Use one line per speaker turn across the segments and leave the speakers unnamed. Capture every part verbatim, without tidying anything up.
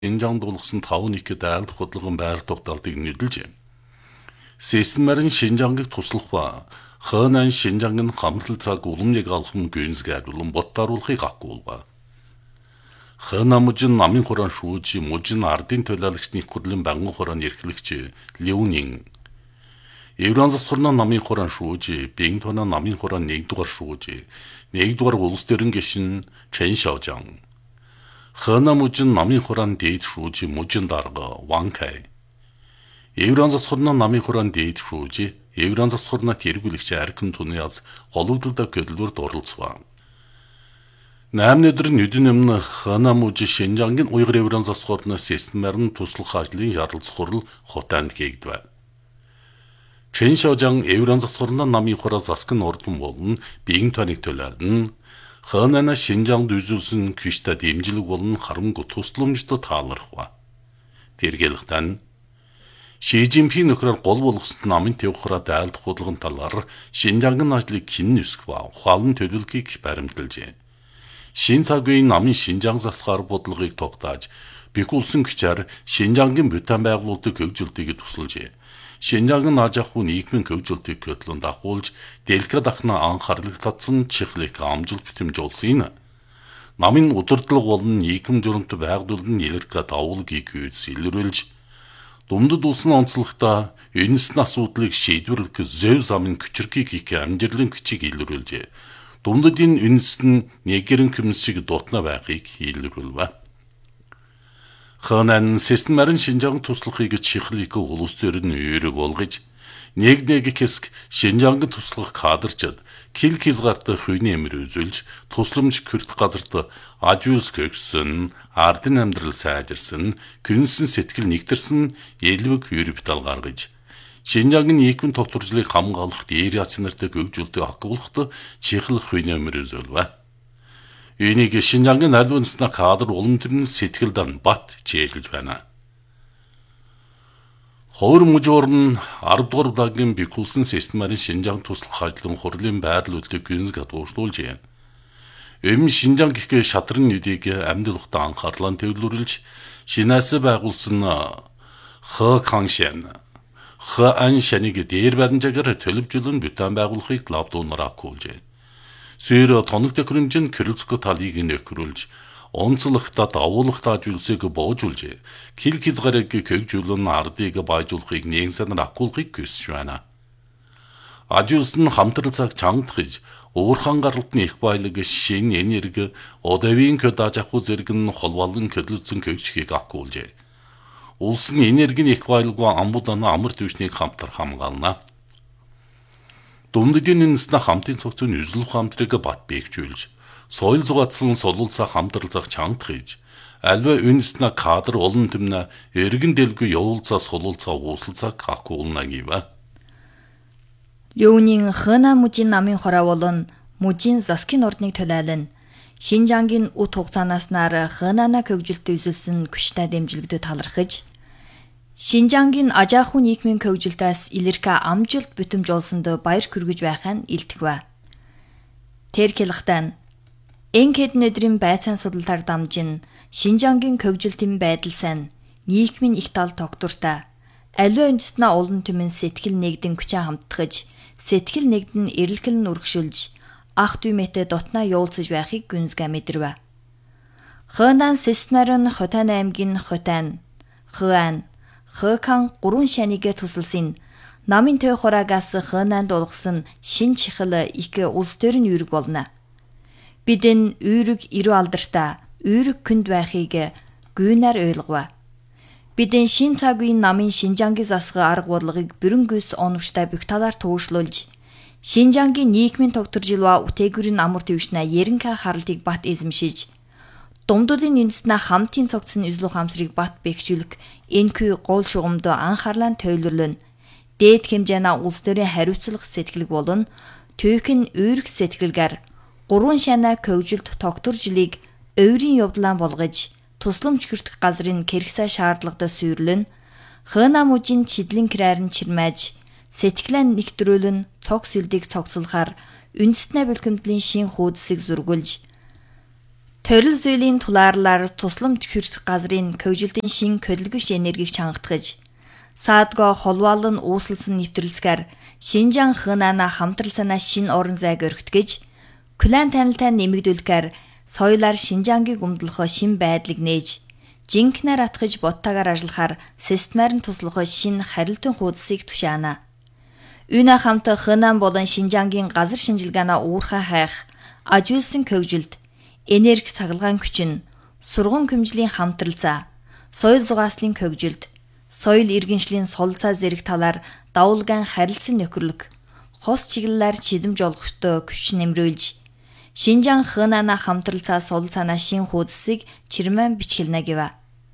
Шинжаанд болгосон таван нийгэд айлд бодлогон байр тогтоолтыг нийлүүлжээ. Системээр нь Шинжааныг туслах ба Хэнан Шинжаангийн хамтрал цаг уламжийг алхам гүнзгийдүүлэн боттааруулахыг агуулга. Хэнан мужин намын хураан шүүж мужин ардын төлөөлөгчний хурлын банган хураан эрхлэгч Леонин Евран засварна намын хураан шүүж Бэнгтона намын хураан нэгдүгээр шүүж нэгдүгээр улс төрийн гишүүн Чэн Шаожан Хэнан мужин намын хураан дээд шүүж мужин дарга Ван Кай Евран засварна намын хураан дээд шүүж Евран засварна тэргүүлэгч Аркин Туниас голөгдөлд гэрлүүрд оролцсон. Найм өдөр нүдэн өмнө Хэнан мужи Шинжаангийн уйгыр Евран засварна системээр нь туслах ажлын шаардлага хурал хотаанд хийгдэв. Чэн Шаожан Евран засварна намын хураан засгийн ордон болон Бэнгтоныг төлөөлнө. Хэнана Шинжаанд үзүүлсэн күштэй дэмжлэг болон харамгүй тусламжтай таалархва. Тэргэлхтэн Ши Жинпин нөхрөөр гол болгосон намын төвхраад айлдах бодлогын талаар Шинжаангийн ажлыг хэн нүсэх ба ухаалн төлөвлөгөөг баримталжээ. Шин цаг үеийн намын Шинжаан засгаар бодлогыг тогтоож, бэхүүлсэн хүчээр Шинжаангийн бүтээн байгуулалтыг хөгжүүлдэг тусалжээ. Шинжаангийн аж ахуй нийгмийн хөгжүүлэлтийг хөтлөн дагуулж, дэлгэд ахна анхаарлыг татсан чихлэх амжилт битэмжүүлсэн. Намын удирдлага болон нийгэм журамт байгууллагын нэлэрхэ давуулгийг үйс илрүүлж, Думдад улсын онцлогтой энэс асуудлыг шийдвэрлэх зөв замын хүчирхийг хийх амжилтын хүчийг илрүүлжээ. Думдадын үндэс нь нэгэрэн хүмс шиг дутна байхыг илрүүлвэ. Хэнан системээр нь Шинжаан туслахыг чихлийг улс төрийн үүрэг болгож, нэг нэг хэсэг Шинжаанг туслах кадрчид кил хязгаартай хувийн эмэр үзүүлж, тусламж хүртэх газарт аж үйлс гөгсөн, ардын амьдрал сайжирсан, күнсэн сэтгэл нэгдэрсэн элвэг юрипитал гаргаж, Шинжаангийн нийгмийн тогтворжлыг хамгаалах дээр яц нартай хөгжүүлдэг агуулгад чихл хувийн эмэр үзүүлвэ. Энийг Шинжаангийн аль үндэснэ кадр уламжлалын сэтгэл дан бат чийлж байна. Ховор мужуур нь арав дугаар удаагийн бэхүүлсэн системээр Шинжаан туслах ажлын хурлын байрлал үлдэх гүнзг хадгалуулжээ. Эм Шинжаан гэх шатрын нүдийг амьдлахад анхаарлаа төвлөрүүлж, шинээс байгуулсан Хэ Кангшэн, Хэ Аншаныг дээр баримжаагаар төлөвжүүлэн бүтээн байгуулахыг лавдуунаар агуулжээ. Сүйр тоног төхөөрөмжийн Кириллско талыг нөхрүүлж, онцлогтой давуулгатай зүйлсийг боожулжээ. Кил хязгаарыг хөгжүүлэн ардыг байжуулахыг нэгэн агуулгыг хүсэж байна. Ажуулс нь хамтрал цаг чангадахж, уурхан гаралтны их баялаг шин энерги, одавийн көд аж ахуй зэрэг нь холбоолон хөдөлсөн хөгжихийг агуулжээ. Улс нь энергийн их баялаггүй амбудан амар төвчнийг хамтар хамгаална. Думдадын үндэснэ хамтын цогцын үзлэх хамтрыг бат бэхжүүлж, соёл зугаатсан солуулцаа хамтралцах чангад хийж, альва үндэснэ кадр олон түмнэ эргэн дэлгүй явуулцаа солуулцаа уусалцаа агуулна гэвэ.
Леонин Хэнан мужийн намын хороо болон мужийн засгийн ордныг төлөөлнө. Шинжаангийн үт хугацаанаас нар Хэнанаа хөгжилтөд үзүүлсэн күштэй дэмжлэгдүүд талархаж, Шинжаангийн аж ахуй нийгмийн хөгжилтөөс илэрхэ амжилт бүтэмжүүлсэнд баяр хүргэж байхаа илтгэв. Тэрхэлхтэн эн хэдэн өдрийн байцаан судалтаар дамжин Шинжаангийн хөгжилтийн байдал сайн, нийгмийн их тал тогтвортой, аливаа үндэстнээ олон түмэн сэтгэл нэгдэн хүчээ хамтгаж, сэтгэл нэгдэн эрэлхэл нь үргшүүлж, ах дүүмэтэй дотноо явуулцаж байхыг гүнзгий мэдэрвэ. Хэнан системээр нь Хотан аймгийн Хотан, Хэн, Хэкан гурван шанигэ тусалсан намын төв хураагаас Хэнанд болгосон шин чихэл их улс төрийн үүрэг болно. Бидэн үүрэг ирүү алдартай, үүрэг күнд байхыг гүйнээр ойлгов. Бидэн шин цаг үеийн намын Шинжаангийн засгийн арга бодлогыг бүрэн гүйс оновчтой бүх талаар туушруулж, Шинжаангийн нийгмийн тогтворжилва үтээгүүрийн амар төвшнээ яринхаа харалтыг бат эзэмшиж, Думдуудын үндэснэ хамтын цогцсон үзлэх хамтрыг бат бэхжүүлэх энэхүү гол шугамд анхаарлаа төвлөрлөн. Дээд хэмжээний улс төрийн хариуцлага сэтгэлэг болон түүхэн үүрэг сэтгэлгээр гурван шанаа хөгжилт тогтворжлыг өөрийн явдлаа болгож, тусламж хүртэх газрын хэрэгсээ шаардлагатай сүйрлэн, Хэнан мужийн чидлэн краар нь чирмээж, сэтгэлээ нэгтрүүлэн цогц үлдийг цогцлохоор үндэснэ бэлгэмдлийн шин хуудсыг зургуулж, Төрөл зүйлийн тулаарлаар тусламж хүрэх газрын көвжилтийн шин хөдөлгөж энергийг чангатгаж, саадгаа холвоолон үүсэлсэн нэвтрэлцгээр Шинжаан Хэнана хамтралцаанаа шин орон зайг өргөтгөж, клан танилтаа нэмэгдүүлэхээр соёлоор Шинжаангийг өмдлөхөө шин байдлыг нээж, жинкнээр атгаж боттаагаар ажиллахаар системээр нь туслахоо шин харилтын хуудсыг тушаана. Үүнээ хамт Хэнан болон Шинжаангийн газар шинжилгаанаа уурхай хайх, ажилсан көвжилт, энерги цаглагаан хүчин, сургууль хөмжлийн хамтралцаа, соёл зугааслын көвжилт, соёл иргэншлийн солилцаа зэрэг талаар давуулгаан харилцан нөхөрлөг, хос чиглэлээр чидэмж олгохтой күч нэмрүүлж, Шинжаан Хэнана хамтралцаа солилцаанаа шин хуудсыг чирмэн бичгэлнэ гэв.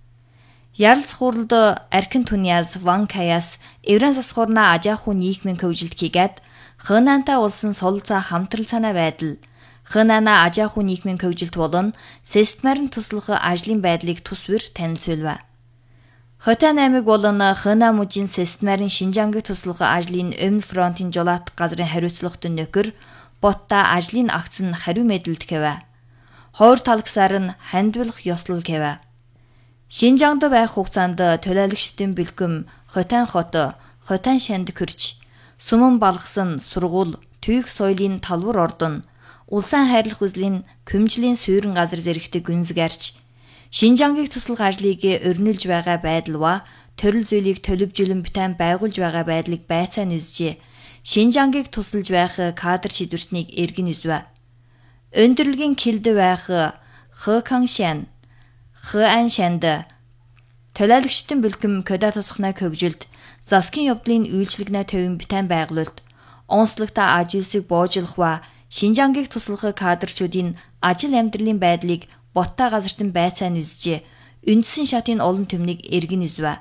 Яралц хурлд Аркин Туниас Ван Каяс Евран засхуурна ажааху нийгмийн көвжилт хийгээд Хэнантай улсын солилцаа хамтралцаанаа байдал, Хэнана ажааху нийгмийн көвжилт болон системээр нь туслах ажлын байдлыг тусвэр танилцуулв. Хотан аймаг болон Хэнан мужийн системээр нь Шинжаангийг туслах ажлын өмнө фронтын жолоот газрын хариуцлагатай нөхөр Ботта ажлын акц нь хариу мэдэлд гэв. Хойр талагсаар нь хандвалах ёслол гэв. Шинжаангад байх хугацаанд төлөөлөгчдийн бэлгэм Хотан хот, Хотан шанд хөрч, Сүмэн балгасан сургууль, Түйх соёлын талбар ордон, улсын хайрлах үзлийн көмжлийн суурин газар зэрэгтэй гүнзгээрч, Шинжаангийг туслах ажлыг өрнүүлж байгаа байдал ба төрөл зүйлийг төлөвжүүлэн бүтээн байгуулж байгаа байдлыг байцаан үзжээ. Шинжаангийг тусалж байх кадр шийдвэртнийг эргэн үзвэ. Өндөрлөгийн килд байх Хэканшан, Хэаншанд төлөөлөгчдийн бэлгэм кода тусахнаа хөгжилд, засгийн явдлын үйлчлэгнээ төвийн бүтээн байгуулалт, онцлогтой ажилсыг боожлох ба Шинжаангийг туслах кадрчүүдийн ажил амьдралын байдлыг Ботта газартан байцаан үзжээ. Үндсэн шатын олон төмнийг эргэн үзвэ.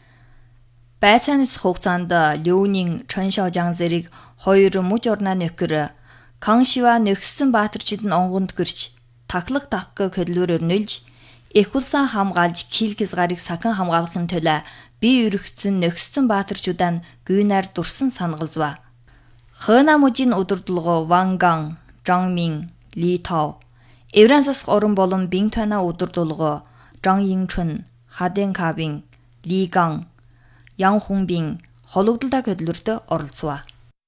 Байцаан үзэх хугацаанд Лёунин Чаншаожан зэрэг хоёр муж орноо нөхөр Каншива нөхсөн баатарчид нь онгонд гэрч таглаг тахг хөдлөөр өрнүүлж, их улсаа хамгаалж килгиз гарыг сахан хамгаалахын төлөө бие өргөцсөн нөхсөн баатарчудаа гүйнээр дурсан сангалзва. Хэнан мужийн удирдлагоо Ван Ган, Жан Мин, Ли Тав, Евран засах орон болон Бинтана удирдлагоо Жан Йинчун, Хаден Кабин, Ли Ган, Ян Хунбин хологдолтой хөдлөлтөд оролцов.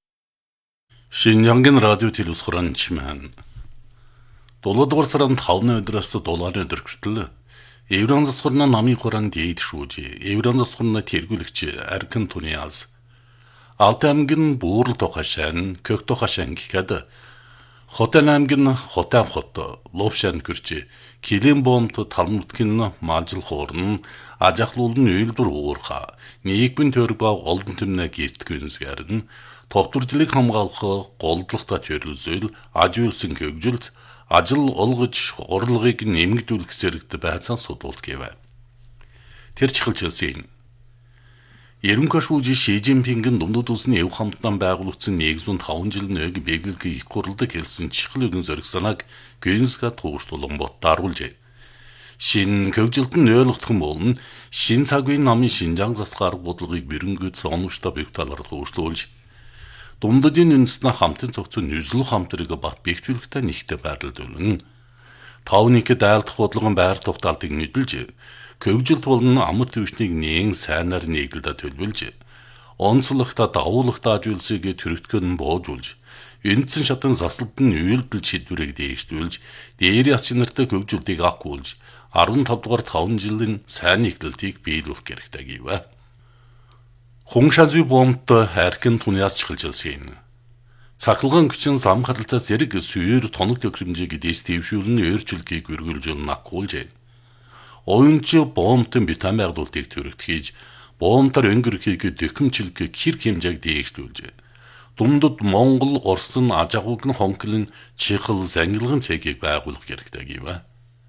Шинжаангийн радио телевизхорон чимэн. Долоодугаар сарын тавны өдрөөс долоорын өдөр хүртэл Евран засхорны намын хуран дээд шүүж, Евран засхорны тэргүүлэгч Аркин Туниас, Алтай аймгийн Буурал Тухашаан, Кök Тухашаан гэхэд Хотан аймгийн Хотан хот, Ловшаан гэрч, Килэн бомт талмутгын маажил хуурн, ажахлуулын үйлдвэр уурха, нийгмийн төрөг ба олон төмнө гэртгэнсгээр нь тогтворжлыг хамгаалах голдлогтой төрөлзөл, ажиулсан хөгжилт, ажил олгож урлагийг нэмэгдүүлэх зэрэгт байцаан судуулт гэв. Тэр чихэлчилсэн. Ерөнхий шүүжи Ши Жинпингийн дундад улсын эв хамтдан байгуулагдсан нэгдүгээр таван жил нэг бэглэлгийн их хурлыг хэлсэн чихэл өгөн зориг санааг Гүнзга тугштулан боттааруулжээ. Шин көвжилтэн ойлгох юм бол шин цагийн намын Шинжаан засах арга бодлогыг бэрэнгэд сонгогчтой бэх талаар тугшлуулж, дундадын үндэснэ хамтын цогцоо нүзлэх хамтрыг бат бэхжүүлэхтэй нэгтэй байрлуулна. Тавнык дайлдах бодлогын байр тогтоолтыг нийлж, көвжилт болон амт төвчнийг нээн сайнаар нийгэлдэ төлөвлөж, онцлогтой давуулагтай ажуулсыг төрөгдгөн боожуулж, үндсэн шатан заслалт нь үйлдэл шийдвэрийг дээгшүүлж, дээр яц нартай көвжилтийг агуулж, арван тав дугаар таван жилийн сайн нийтлэлтийг биелүүлэх хэрэгтэй гэв. Хунгшазүй бомт Аркин Туниас чихэлжилсэн. Цахилгаан хүчин зам харилцаа зэрэг сүйр тоног төхөөрөмжийг дэс дэвшүүлэн өөрчлөлтийг үргэлжлүүлэн агуулжээ. Оюунч бомтын битам байгуулалтыг төрөгдөхийж, бомтар өнгөрөхийг дөкөмчлөг хэрэг хэмжээг дээгшүүлжээ. Дундад Монгол, Орсын, Ажахугн, Хонколын чихэл зангилгын цэгийг байгуулах хэрэгтэй гэв.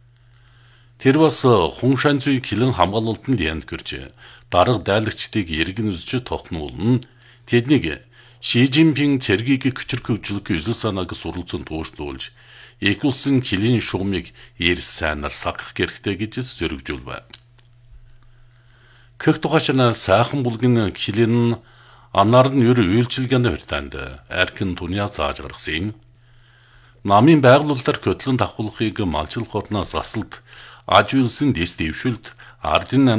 Тэр бас Хунгшанзүй Килэн хамгаалалтанд янд гэрч, дарга дайлагчдыг эргэн үзэж тохнуулна. Тэднийг Ши Жинпин цэргийг хүчрэх хөгжлөх эсэл санааг суралцсан туушдуулж, их улсын Килийн шугамыг эрс сайнаар сагах хэрэгтэй гэж зоригжуулв. Кök Тухашаан сайхан булгын Килэн анаар нь ер үйлчилгээнд хүртэнд Аркин Туниас зааж гаргасан. Намын байгуулалтаар көтлөн давхуулахыг малчлах орноос асалт, аж үйлсэнд дэс дэвшүүлт, ардын